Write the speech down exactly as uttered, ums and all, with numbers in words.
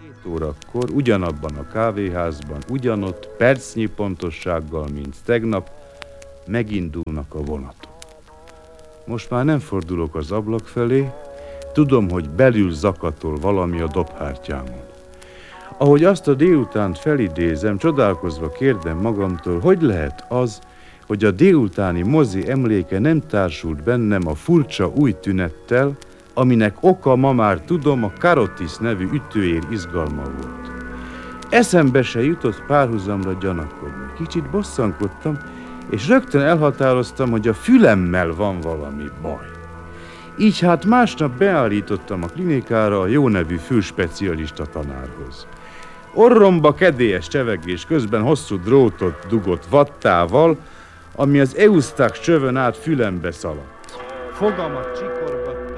Hét órakor ugyanabban a kávéházban, ugyanott percnyi pontossággal, mint tegnap, megindulnak a vonatok. Most már nem fordulok az ablak felé, tudom, hogy belül zakatol valami a dobhártyámon. Ahogy azt a délutánt felidézem, csodálkozva kérdem magamtól, hogy lehet az, hogy a délutáni mozi emléke nem társult bennem a furcsa új tünettel, aminek oka ma már tudom, a karotisz nevű ütőér izgalma volt. Eszembe se jutott párhuzamra gyanakodni. Kicsit bosszankodtam, és rögtön elhatároztam, hogy a fülemmel van valami baj. Így hát másnap beállítottam a klinikára a jó nevű fülspecialista tanárhoz. Orromba kedélyes csevegés közben hosszú drótot dugott vattával, ami az Eustax csövön át fülembe szaladt. Fogamat csik